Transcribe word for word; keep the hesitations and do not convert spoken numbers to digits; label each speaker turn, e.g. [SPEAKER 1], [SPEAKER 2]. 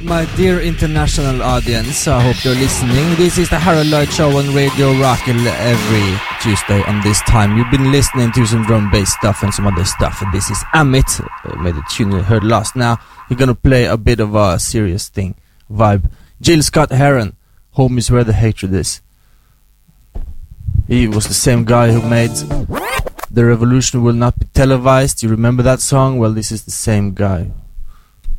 [SPEAKER 1] my dear international audience. I hope you're listening. This is the Harold Lloyd Show on Radio Rock every Tuesday on this time. You've been listening to some drum bass stuff and some other stuff. And this is Amit, uh, made the tune you heard last. Now we're gonna play a bit of a serious thing, vibe. Jill Scott Heron, Home is Where the Hatred Is. He was the same guy who made The Revolution Will Not Be Televised. You remember that song? Well, this is the same guy